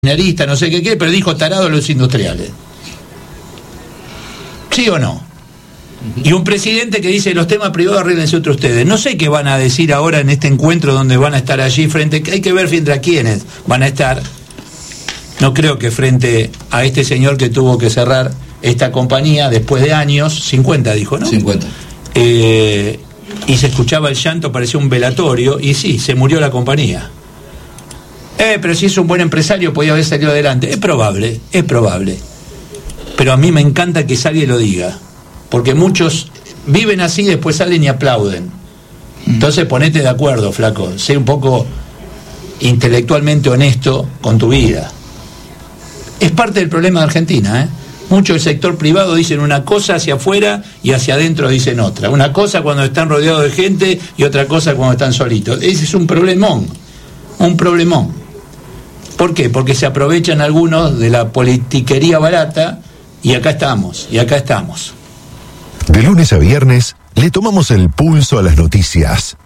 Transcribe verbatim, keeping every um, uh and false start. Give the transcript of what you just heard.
minerista, no sé qué qué, pero dijo tarado a los industriales. ¿Sí o no? Y un presidente que dice los temas privados arréglense entre ustedes. No sé qué van a decir ahora en este encuentro donde van a estar allí frente, hay que ver frente a quiénes van a estar. No creo que frente a este señor que tuvo que cerrar esta compañía después de años, cincuenta dijo, ¿no? cincuenta. Eh, y se escuchaba el llanto, parecía un velatorio, y sí, se murió la compañía. Eh, pero si es un buen empresario podía haber salido adelante. Es probable, es probable. Pero a mí me encanta que salga y lo diga. Porque muchos viven así, después salen y aplauden. Entonces ponete de acuerdo, flaco. Sé un poco intelectualmente honesto con tu vida. Es parte del problema de Argentina, ¿eh? Muchos del sector privado dicen una cosa hacia afuera y hacia adentro dicen otra. Una cosa cuando están rodeados de gente y otra cosa cuando están solitos. Ese es un problemón. Un problemón. ¿Por qué? Porque se aprovechan algunos de la politiquería barata y acá estamos, y acá estamos. De lunes a viernes le tomamos el pulso a las noticias.